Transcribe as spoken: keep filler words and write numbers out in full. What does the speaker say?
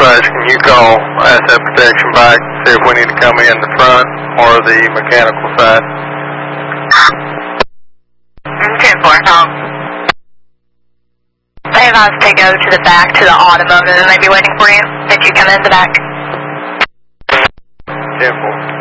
dispatch, can you call asset protection back, see if we need to come in the front or the mechanical side? ten four, home. They have asked to go to the back to the automotive and they may be waiting for you. If you come in the back. ten four.